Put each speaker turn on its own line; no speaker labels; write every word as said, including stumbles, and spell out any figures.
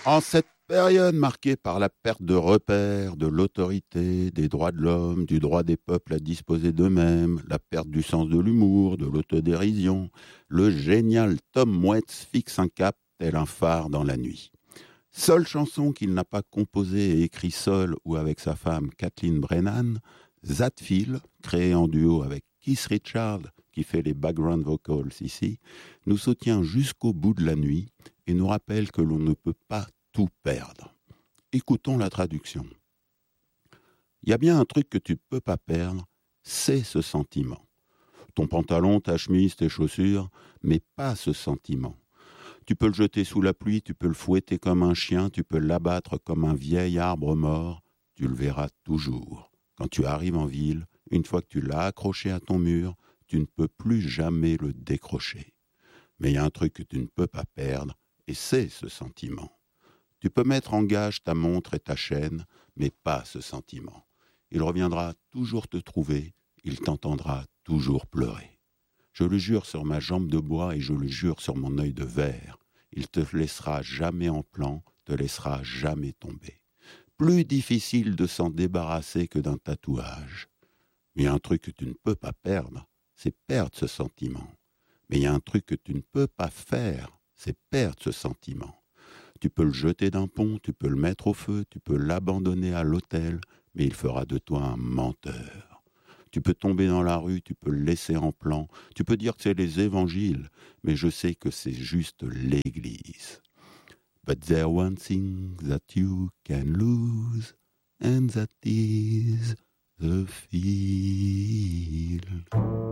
En cette période marquée par la perte de repères, de l'autorité, des droits de l'homme, du droit des peuples à disposer d'eux-mêmes, la perte du sens de l'humour, de l'autodérision, le génial Tom Waits fixe un cap tel un phare dans la nuit. Seule chanson qu'il n'a pas composée et écrite seul ou avec sa femme Kathleen Brennan, That Feel, créé en duo avec Keith Richards, qui fait les background vocals ici, nous soutient jusqu'au bout de la nuit et nous rappelle que l'on ne peut pas tout perdre. Écoutons la traduction. Il y a bien un truc que tu ne peux pas perdre, c'est ce sentiment. Ton pantalon, ta chemise, tes chaussures, mais pas ce sentiment. Tu peux le jeter sous la pluie, tu peux le fouetter comme un chien, tu peux l'abattre comme un vieil arbre mort, tu le verras toujours. Quand tu arrives en ville, une fois que tu l'as accroché à ton mur, tu ne peux plus jamais le décrocher. Mais il y a un truc que tu ne peux pas perdre, et c'est ce sentiment. Tu peux mettre en gage ta montre et ta chaîne, mais pas ce sentiment. Il reviendra toujours te trouver, il t'entendra toujours pleurer. Je le jure sur ma jambe de bois et je le jure sur mon œil de verre. Il te laissera jamais en plan, te laissera jamais tomber. Plus difficile de s'en débarrasser que d'un tatouage. Mais il y a un truc que tu ne peux pas perdre, c'est perdre ce sentiment. Mais il y a un truc que tu ne peux pas faire, c'est perdre ce sentiment. Tu peux le jeter d'un pont, tu peux le mettre au feu, tu peux l'abandonner à l'autel, mais il fera de toi un menteur. Tu peux tomber dans la rue, tu peux le laisser en plan, tu peux dire que c'est les évangiles, mais je sais que c'est juste l'Église. But there's one thing that you can lose, and that is the feel.